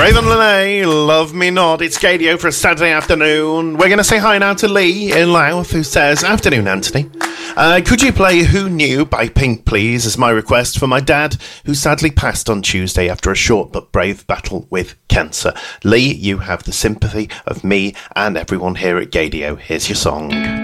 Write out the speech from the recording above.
Raven Lene, Love Me Not. It's Gadio for a Saturday afternoon. We're going to say hi now to Lee in Louth, who says, Afternoon, Anthony. Could you play Who Knew by Pink, please, as my request for my dad, who sadly passed on Tuesday after a short but brave battle with cancer. Lee, you have the sympathy of me and everyone here at Gadio. Here's your song.